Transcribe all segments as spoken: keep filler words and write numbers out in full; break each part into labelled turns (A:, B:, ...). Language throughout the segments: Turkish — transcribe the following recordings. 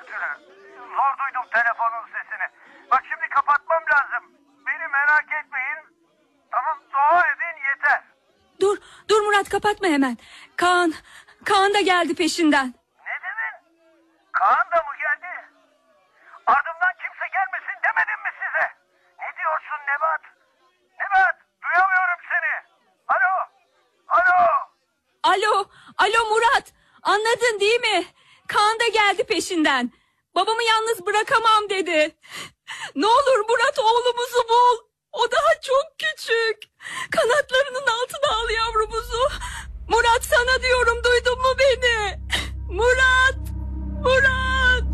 A: ötürü. Zor duydum telefonun sesini. Bak şimdi kapatmam lazım. Beni merak etmeyin. Tamam, dua edin yeter.
B: Dur, dur Murat, kapatma hemen. Kaan, Kaan da geldi peşinden.
A: Ne dedin? Kaan da mı geldi? Ardımdan kimse gelmesin demedim mi size? Ne diyorsun Nebat? Nebat, duyamıyorum seni. Alo, alo.
B: Alo, alo Murat. Anladın değil mi? Kaan da geldi peşinden. Babamı yalnız bırakamam dedi. Ne olur Murat, oğlumuzu bul. O daha çok küçük. Kanatlarının altına al yavrumuzu. Murat, sana diyorum, duydun mu beni? Murat, Murat.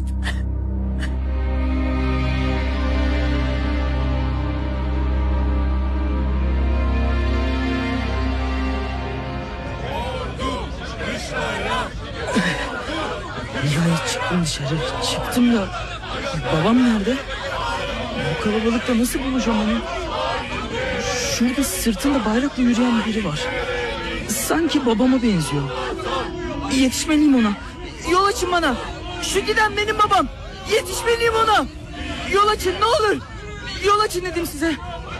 C: Ya çıktım dışarı, çıktım da babam nerede? Bu kalabalıkta nasıl bulacağım onu? Şurada sırtında bayrakla yürüyen biri var. Sanki babama benziyor. Yetişmeliyim ona. Yol açın bana. Şu giden benim babam. Yetişmeliyim ona. Yol açın ne olur. Yol açın dedim size.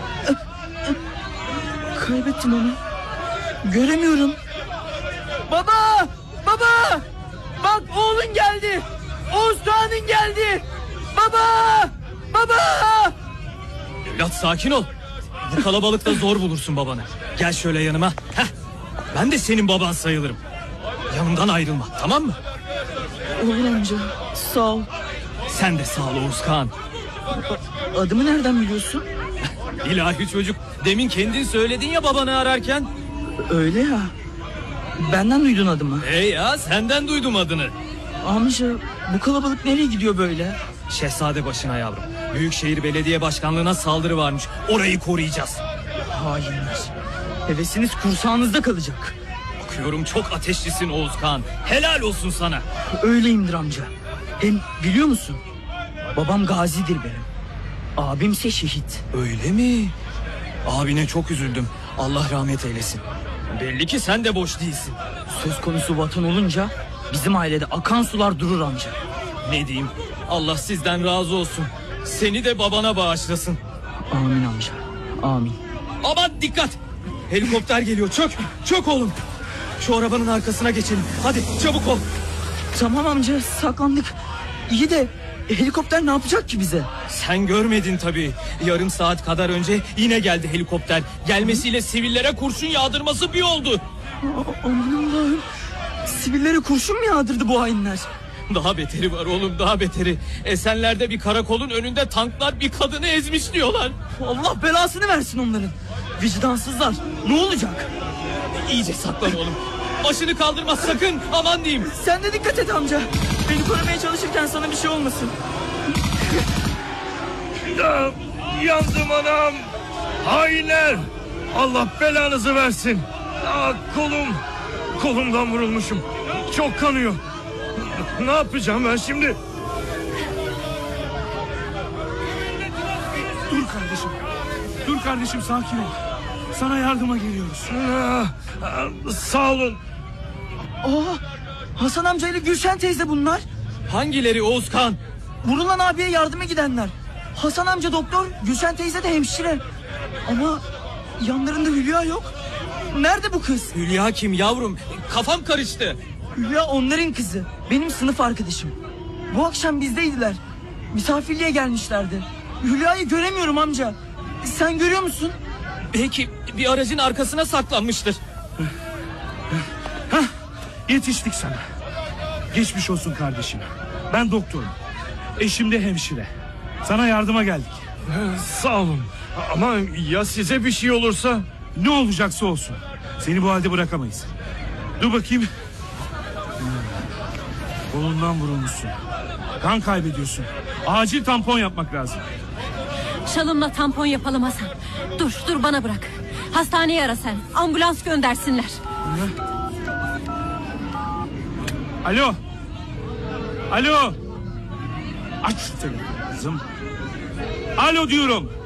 C: Kaybettim onu. Göremiyorum. Baba! Baba! Bak oğlun geldi. Oğuz Kağan'ın geldi. Baba! Baba!
D: Evlat sakin ol. Bu kalabalıkta zor bulursun babanı. Gel şöyle yanıma. Heh. Ben de senin baban sayılırım. Yanımdan ayrılma, tamam mı?
C: Olur amca, sağ ol.
D: Sen de sağ ol Oğuz Kağan.
C: Adımı nereden biliyorsun?
D: İlahi çocuk, demin kendin söyledin ya babanı ararken.
C: Öyle ya. Benden duydun adımı.
D: Hey ya, senden duydum adını.
C: Amca, bu kalabalık nereye gidiyor böyle?
D: Şehzade başına yavrum. Büyükşehir Belediye Başkanlığı'na saldırı varmış. Orayı koruyacağız.
C: Hainler. Hevesiniz kursağınızda kalacak.
D: Bakıyorum çok ateşlisin Oğuz Kağan. Helal olsun sana.
C: Öyleyimdir amca. Hem biliyor musun? Babam gazidir benim. Abimse şehit.
D: Öyle mi? Abine çok üzüldüm. Allah rahmet eylesin. Belli ki sen de boş değilsin.
C: Söz konusu vatan olunca bizim ailede akan sular durur amca.
D: Ne diyeyim? Allah sizden razı olsun. Seni de babana bağışlasın.
C: Amin amca. Amin.
D: Aman dikkat! Helikopter geliyor. Çök! Çök oğlum! Şu arabanın arkasına geçelim. Hadi çabuk ol.
C: Tamam amca, saklandık. İyi de helikopter ne yapacak ki bize?
D: Sen görmedin tabii. Yarım saat kadar önce yine geldi helikopter. Gelmesiyle sivillere kurşun yağdırması bir oldu.
C: A- aman Allah'ım. Sivillere kurşun mu yağdırdı bu hainler?
D: Daha beteri var oğlum, daha beteri. Esenler'de bir karakolun önünde tanklar bir kadını ezmiş diyorlar.
C: Allah belasını versin onların. Vicdansızlar. Ne olacak?
D: İyice saklan oğlum. Başını kaldırma sakın, aman diyeyim.
C: Sen de dikkat et amca. Beni korumaya çalışırken sana bir şey olmasın.
A: Ya, yandım anam. Hainler. Allah belanızı versin. Aa, kolum. Kolumdan vurulmuşum. Çok kanıyor. Ne yapacağım ben şimdi?
E: Dur kardeşim. Dur kardeşim, sakin ol. Sana yardıma geliyoruz.
A: Aa, sağ olun.
C: Aa, Hasan amca ile Gülşen teyze bunlar.
D: Hangileri Oğuz Kağan?
C: Vurulan abiye yardıma gidenler. Hasan amca doktor, Gülşen teyze de hemşire. Ama yanlarında Hülya yok. Nerede bu kız?
D: Hülya kim yavrum? Kafam karıştı.
C: Hülya onların kızı. Benim sınıf arkadaşım. Bu akşam bizdeydiler. Misafirliğe gelmişlerdi. Hülya'yı göremiyorum amca. Sen görüyor musun?
D: Belki bir aracın arkasına saklanmıştır.
E: Hah, yetiştik sana. Geçmiş olsun kardeşim. Ben doktorum. Eşim de hemşire. Sana yardıma geldik.
A: Sağ olun. Ama ya size bir şey olursa?
E: Ne olacaksa olsun. Seni bu halde bırakamayız. Dur bakayım. Kolundan vurulmuşsun. Kan kaybediyorsun. Acil tampon yapmak lazım.
F: Şalımla tampon yapalım Hasan. Dur dur bana bırak. Hastaneye ara sen. Ambulans göndersinler.
E: Alo. Alo. Aç şu telefonu kızım. Alo diyorum.